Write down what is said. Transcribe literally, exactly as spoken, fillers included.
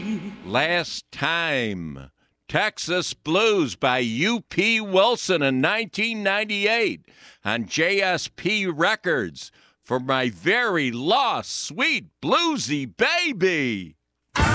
Last Time, Texas Blues by U P Wilson in nineteen ninety-eight on J S P Records for my very lost, sweet bluesy baby.